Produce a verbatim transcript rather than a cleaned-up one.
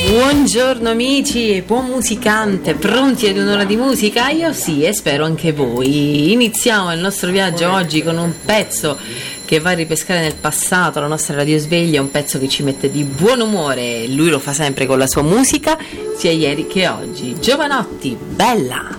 Buongiorno amici e buon musicante, pronti ad un'ora di musica? Io sì, e spero anche voi. Iniziamo il nostro viaggio oggi con un pezzo che va a ripescare nel passato la nostra radiosveglia, un pezzo che ci mette di buon umore, lui lo fa sempre con la sua musica, sia ieri che oggi. Giovanotti, bella!